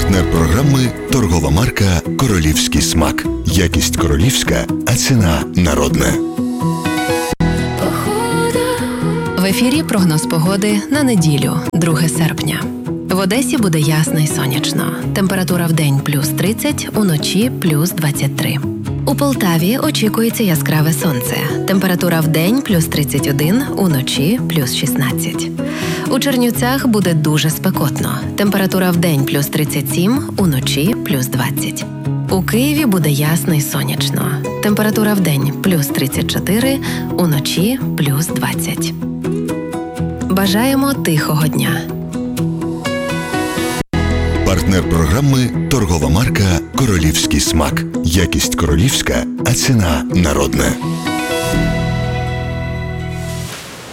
Партнер програми – торгова марка «Королівський смак». Якість королівська, а ціна народна. В ефірі прогноз погоди на неділю, 2 серпня. В Одесі буде ясно і сонячно. Температура вдень плюс 30, уночі плюс 23. У Полтаві очікується яскраве сонце. Температура вдень плюс 31, уночі плюс 16. У Чернівцях буде дуже спекотно. Температура вдень плюс 37, уночі плюс 20. У Києві буде ясно і сонячно. Температура вдень плюс 34, уночі плюс 20. Бажаємо тихого дня. Партнер програми – торгова марка «Королівський смак». Якість королівська, а ціна народна.